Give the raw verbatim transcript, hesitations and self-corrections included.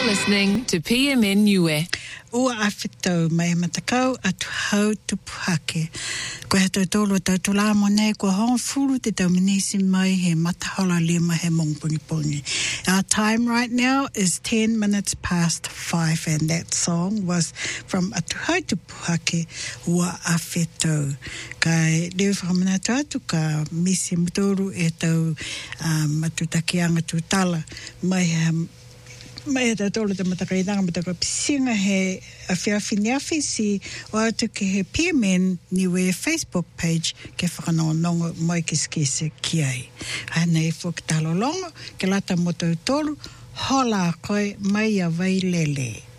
You're listening to P M N Niue. Ua awhitau mai matakau atu hau tupuhake. Ko he tau tolo tau tula mo nei ko hong furu te tau minisi mai he matahala lima he mongpungi pungi. Our time right now is ten minutes past five, and that song was from atu hau tupuhake ua awhitau. Kai leo whakamana tatu ka misi mtoru e tau um, atutakianga tutala mai he mai e tōle te matakainanga mataka pisinga he a whiawhiniawhi si o atu ke he P M N Niue Facebook page ke whakanonongo mai ke skese ki ai. Hai nei fwok talolongo ke lata mo tau tolu hola koe mai a vai lele.